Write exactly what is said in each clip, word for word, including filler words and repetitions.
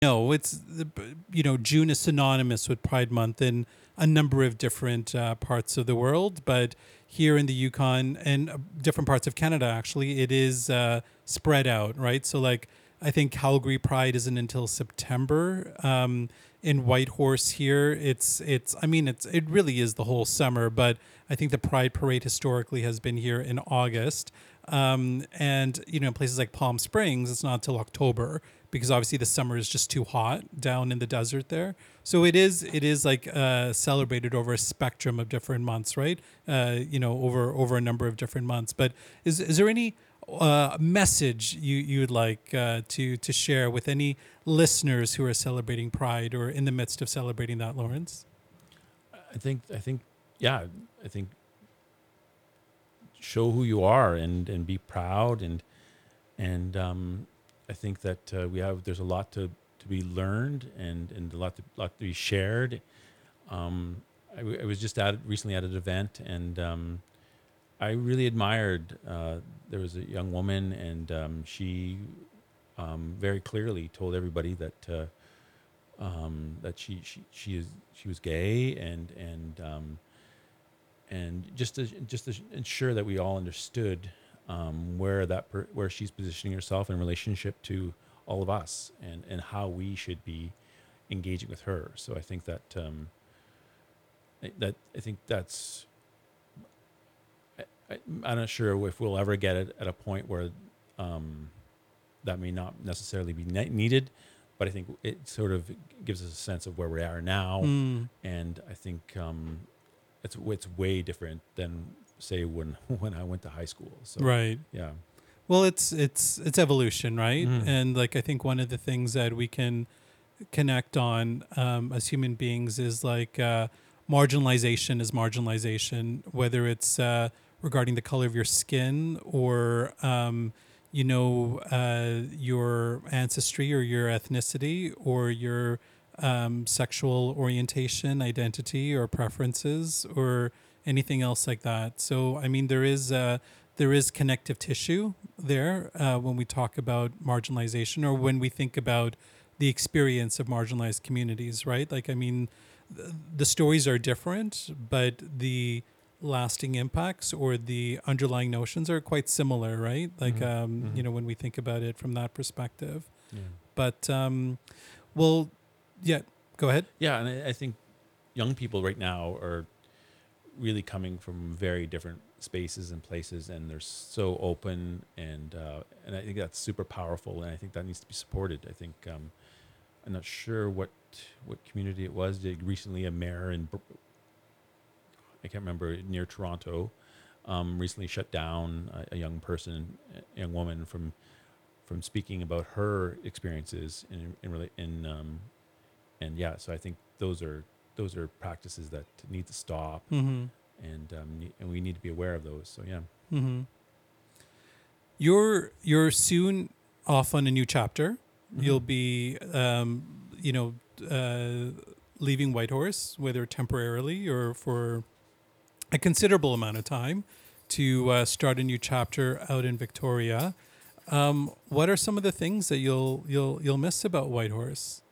No, it's the- you know June is synonymous with Pride Month in a number of different uh, parts of the world, but here in the Yukon and uh, different parts of Canada, actually, it is uh, spread out, right? So, like, I think Calgary Pride isn't until September. Um, in Whitehorse here, it's it's. I mean, it's it really is the whole summer, but I think the Pride Parade historically has been here in August. Um, and you know, in places like Palm Springs, it's not until October because obviously the summer is just too hot down in the desert there. So it is it is like uh, celebrated over a spectrum of different months, right? Uh, you know, over over a number of different months. But is is there any uh, message you you would like uh, to to share with any listeners who are celebrating Pride or in the midst of celebrating that, Lawrence? I think I think yeah, I think show who you are and and be proud and and um, I think that uh, we have there's a lot to, to be learned and and a lot to lot to be shared. Um, I, w- I was just at recently at an event and um, I really admired. Uh, there was a young woman and um, she um, very clearly told everybody that uh, um, that she, she she is she was gay and and um, and just to just to ensure that we all understood um, where that per, where she's positioning herself in relationship to all of us and and how we should be engaging with her. So I think that um, I- that I think that's I, I, I'm not sure if we'll ever get it at a point where um, that may not necessarily be ne- needed, but I think it sort of gives us a sense of where we are now, Mm, and I think um, it's it's way different than say when when I went to high school. So right. yeah. Well, it's it's it's evolution, right? Mm. And like I think one of the things that we can connect on um, as human beings is like uh, marginalization is marginalization, whether it's uh, regarding the color of your skin or um, you know uh, your ancestry or your ethnicity or your um, sexual orientation, identity, or preferences, or anything else like that. So, I mean, there is uh, there is connective tissue there uh, when we talk about marginalization or when we think about the experience of marginalized communities, right? Like, I mean, th- the stories are different, but the lasting impacts or the underlying notions are quite similar, right? Like, Mm-hmm. um, Mm-hmm. you know, when we think about it from that perspective. Yeah. But, um, well, yeah, go ahead. Yeah, and I, I think young people right now are really coming from very different spaces and places, and they're so open, and uh, and I think that's super powerful, and I think that needs to be supported. I think um, I'm not sure what what community it was. They recently a mayor in Br- I can't remember near Toronto um, recently shut down a, a young person, a young woman from from speaking about her experiences in in, rela- in um, and yeah. So I think those are those are practices that need to stop, Mm-hmm. and um, ne- and we need to be aware of those. So yeah. Mm-hmm. You're you're soon off on a new chapter. Mm-hmm. You'll be, um, you know, uh, leaving Whitehorse, whether temporarily or for a considerable amount of time, to uh, start a new chapter out in Victoria. Um, what are some of the things that you'll you'll you'll miss about Whitehorse?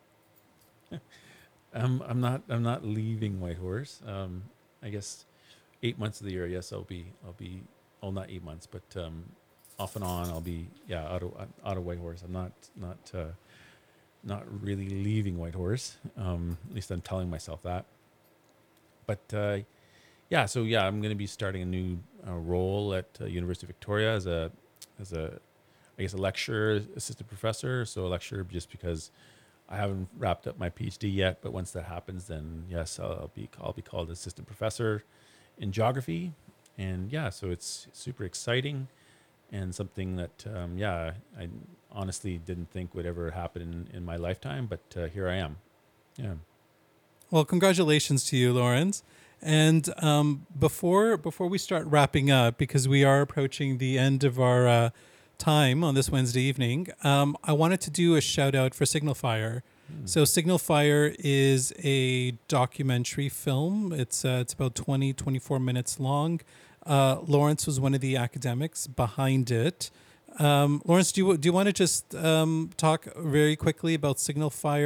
Um, I'm not I'm not leaving Whitehorse. Um, I guess eight months of the year. Yes, I'll be I'll be. Well, not eight months, but um, off and on, I'll be yeah out of out of Whitehorse. I'm not not uh, not really leaving Whitehorse. Um, at least I'm telling myself that. But uh, yeah, so yeah, I'm going to be starting a new uh, role at uh, University of Victoria as a as a I guess a lecturer assistant professor. So a lecturer just because I haven't wrapped up my PhD yet, but once that happens, then yes, I'll be I'll be called assistant professor in geography, and yeah, so it's super exciting and something that um, yeah, I honestly didn't think would ever happen in, in my lifetime, but uh, here I am. Yeah. Well, congratulations to you, Lawrence. And um, before before we start wrapping up, because we are approaching the end of our uh, time on this Wednesday evening, um, I wanted to do a shout out for Signal Fire. Hmm. So Signal Fire is a documentary film. It's uh, it's about twenty twenty four minutes long. Uh, Lawrence was one of the academics behind it. Um, Lawrence, do you do you want to just um, talk very quickly about Signal Fire?